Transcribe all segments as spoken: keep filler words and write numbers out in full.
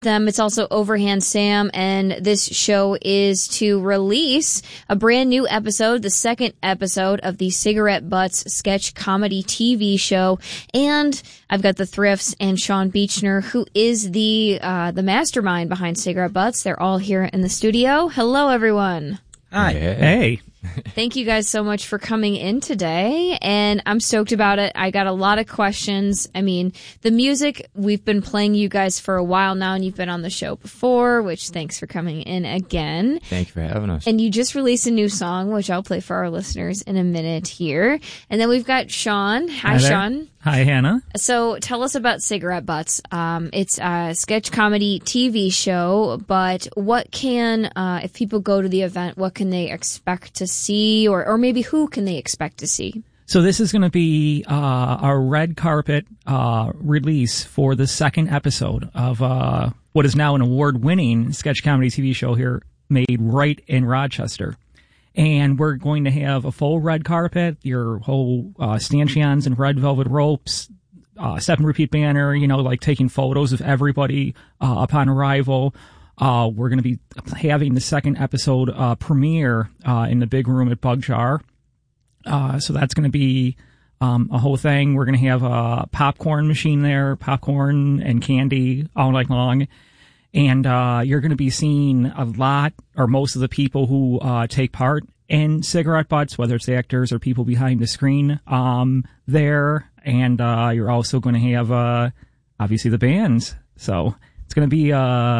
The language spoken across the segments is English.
Them. It's also Overhand Sam, and this show is to release a brand new episode, the second episode of the Cigarette Butts sketch comedy T V show. And I've got the Thrifts and Sean Beechner, who is the uh the mastermind behind Cigarette Butts. They're all here in the studio. Hello, everyone. Hi. Hey. Hey. Thank you guys so much for coming in today, and I'm stoked about it. I got a lot of questions. I mean, the music, we've been playing you guys for a while now, and you've been on the show before, which thanks for coming in again. Thank you for having us. And you just released a new song, which I'll play for our listeners in a minute here. And then we've got Sean. Hi, Hi there. Sean. Hi, Hannah. So tell us about Cigarette Butts. Um, it's a sketch comedy T V show, but what can, uh, if people go to the event, what can they expect to see, or, or maybe who can they expect to see? So this is going to be uh, our red carpet uh, release for the second episode of uh, what is now an award-winning sketch comedy T V show here made right in Rochester. And we're going to have a full red carpet, your whole uh, stanchions and red velvet ropes, uh, step and repeat banner, you know, like taking photos of everybody uh, upon arrival. Uh, we're going to be having the second episode uh, premiere uh, in the big room at Bug Jar. Uh, so that's going to be um, a whole thing. We're going to have a popcorn machine there, popcorn and candy all night long. And uh, you're going to be seeing a lot, or most of the people who uh, take part in Cigarette Butts, whether it's actors or people behind the screen um, there. And uh, you're also going to have, uh, obviously, the bands. So it's going to be a,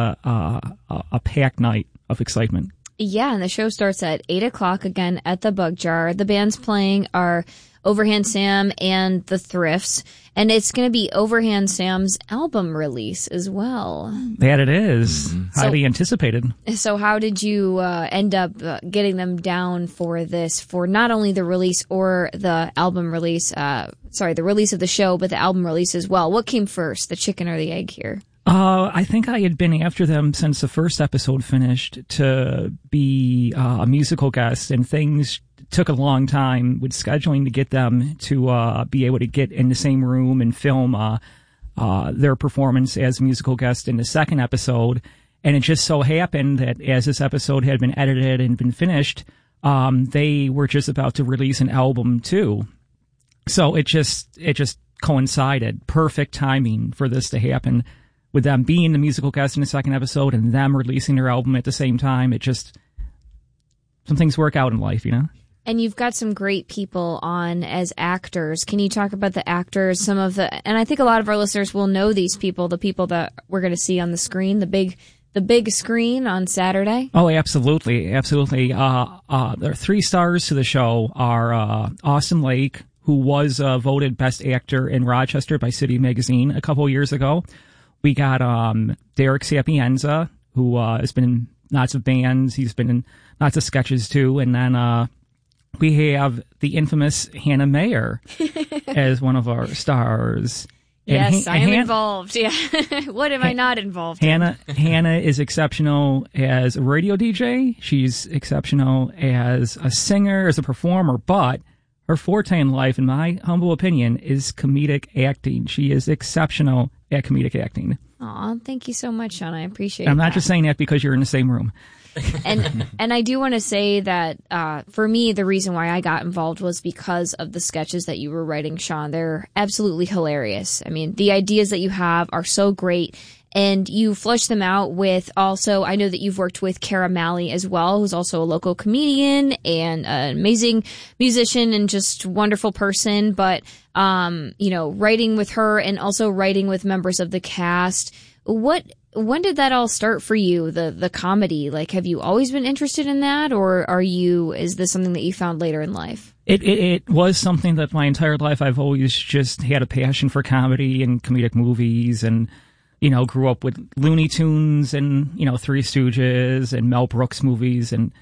a, a packed night of excitement. Yeah, and the show starts at eight o'clock again at the Bug Jar. The bands playing are Overhand Sam and the Thrifts, and it's going to be Overhand Sam's album release as well. That it is. Mm-hmm. Highly so, anticipated. So how did you uh, end up uh, getting them down for this, for not only the release or the album release, uh, sorry, the release of the show, but the album release as well? What came first, the chicken or the egg here? Uh, I think I had been after them since the first episode finished to be uh, a musical guest, and things took a long time with scheduling to get them to uh, be able to get in the same room and film uh, uh, their performance as a musical guest in the second episode. And it just so happened that as this episode had been edited and been finished, um, they were just about to release an album too. So it just it just coincided. Perfect timing for this to happen. With them being the musical guest in the second episode and them releasing their album at the same time, it just, some things work out in life, you know? And you've got some great people on as actors. Can you talk about the actors, some of the, and I think a lot of our listeners will know these people, the people that we're going to see on the screen, the big, the big screen on Saturday? Oh, absolutely. Absolutely. Uh, uh, there are three stars to the show are, uh, Austin Lake, who was, uh, voted best actor in Rochester by City Magazine a couple years ago. We got um, Derek Sapienza, who uh, has been in lots of bands. He's been in lots of sketches, too. And then uh, we have the infamous Hannah Mayer as one of our stars. Yes, ha- I am Han- involved. Yeah. What am ha- I not involved Hannah, in? Hannah is exceptional as a radio D J. She's exceptional as a singer, as a performer. But her forte in life, in my humble opinion, is comedic acting. She is exceptional at comedic acting. Aw, thank you so much, Sean. I appreciate it. I'm not that. just saying that because you're in the same room. and and I do want to say that uh, for me, the reason why I got involved was because of the sketches that you were writing, Sean. They're absolutely hilarious. I mean, the ideas that you have are so great. And you flesh them out with also, I know that you've worked with Cara Malley as well, who's also a local comedian and an amazing musician and just wonderful person. But, um, you know, writing with her and also writing with members of the cast. What, when did that all start for you, the, the comedy? Like, have you always been interested in that, or are you, is this something that you found later in life? It, it, it was something that my entire life I've always just had a passion for comedy and comedic movies, and you know, grew up with Looney Tunes and, you know, Three Stooges and Mel Brooks movies and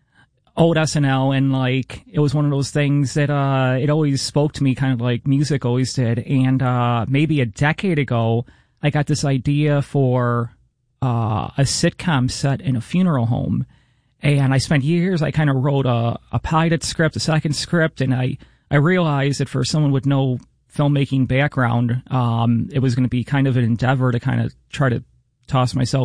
old S N L. And, like, it was one of those things that uh, it always spoke to me, kind of like music always did. And uh, maybe a decade ago, I got this idea for uh, a sitcom set in a funeral home. And I spent years, I kind of wrote a, a pilot script, a second script, and I, I realized that for someone with no filmmaking background, um, it was going to be kind of an endeavor to kind of try to toss myself